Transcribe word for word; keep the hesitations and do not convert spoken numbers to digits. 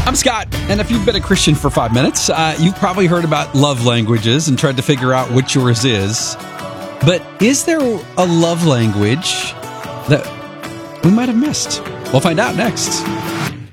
I'm Scott, and if you've been a Christian for five minutes, uh, you've probably heard about love languages and tried to figure out which yours is. But is there a love language that we might have missed? We'll find out next.